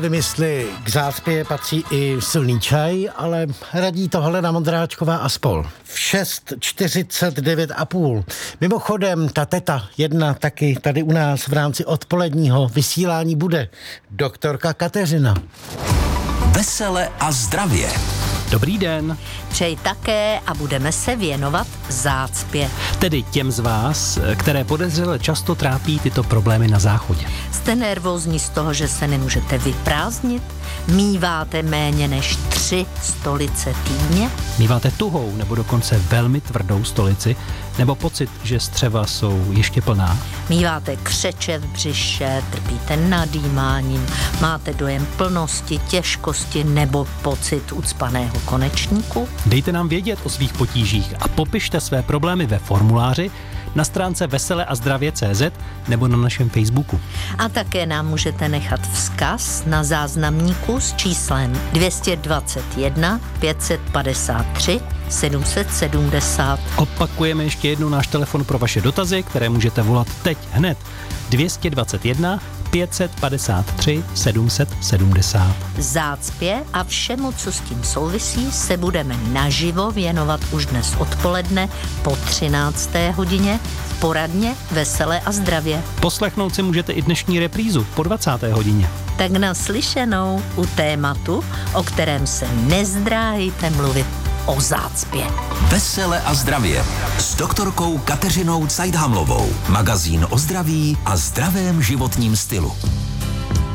Vymysli k zácpě patří i silný čaj, ale radí to Helena Mondráčková a spol. V 6:49,5. Mimochodem, ta teta jedna taky tady u nás v rámci odpoledního vysílání bude. Doktorka Kateřina. Vesele a zdravě. Dobrý den. Přeji také a budeme se věnovat zácpě. Tedy těm z vás, které podezřele často trápí tyto problémy na záchodě. Jste nervózní z toho, že se nemůžete vyprázdnit? Míváte méně než 3 stolice týdně? Míváte tuhou nebo dokonce velmi tvrdou stolici? Nebo pocit, že střeva jsou ještě plná? Míváte křeče v břiše, trpíte nadýmáním, máte dojem plnosti, těžkosti nebo pocit ucpaného konečníku? Dejte nám vědět o svých potížích a popište své problémy ve formuláři na stránce veseleazdravě.cz nebo na našem Facebooku. A také nám můžete nechat vzkaz na záznamníku s číslem 221 553 770. Opakujeme ještě jednou náš telefon pro vaše dotazy, které můžete volat teď hned. 221 553 770. Zácpě a všemu, co s tím souvisí, se budeme naživo věnovat už dnes odpoledne po 13. hodině v poradně Vesele a zdravě. Poslechnout si můžete i dnešní reprízu po 20. hodině. Tak naslyšenou u tématu, o kterém se nezdráhejte mluvit, o zácpě. Vesele a zdravě s doktorkou Kateřinou Cajdhamlovou. Magazín o zdraví a zdravém životním stylu.